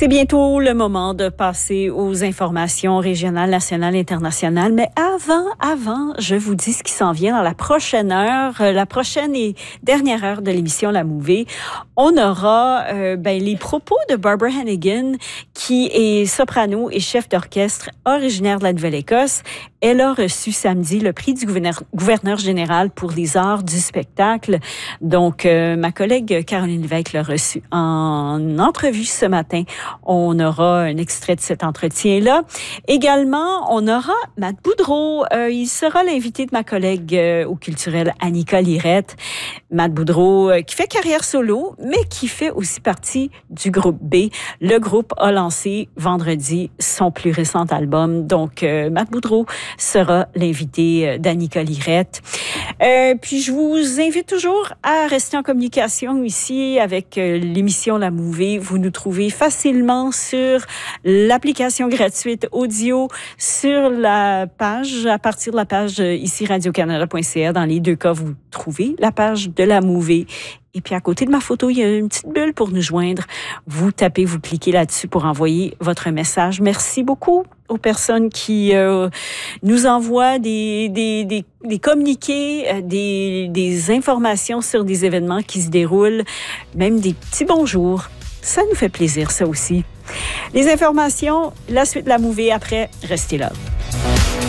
C'est bientôt le moment de passer aux informations régionales, nationales, internationales. Mais avant, je vous dis ce qui s'en vient dans la prochaine heure, la prochaine et dernière heure de l'émission La Mouvée. On aura les propos de Barbara Hannigan, qui est soprano et chef d'orchestre originaire de la Nouvelle-Écosse. Elle a reçu samedi le prix du gouverneur général pour les arts du spectacle. Donc, ma collègue Caroline Lévesque l'a reçu en entrevue ce matin. On aura un extrait de cet entretien-là. Également, on aura Matt Boudreau. Il sera l'invité de ma collègue au culturel Annika Lirette. Matt Boudreau, qui fait carrière solo, mais qui fait aussi partie du groupe B. Le groupe a lancé vendredi son plus récent album. Donc, Matt Boudreau sera l'invité d'Annika Lirette. Puis, je vous invite toujours à rester en communication ici avec l'émission La Mouvée. Vous nous trouvez facilement sur l'application gratuite audio, sur la page, à partir de la page ici radiocanada.ca. Dans les deux cas, vous trouvez la page de La Mouvée. Et puis, à côté de ma photo, il y a une petite bulle pour nous joindre. Vous tapez, vous cliquez là-dessus pour envoyer votre message. Merci beaucoup aux personnes qui nous envoient des communiqués, des informations sur des événements qui se déroulent, même des petits bonjours. Ça nous fait plaisir, ça aussi. Les informations, la suite de La Mouvée après, restez là.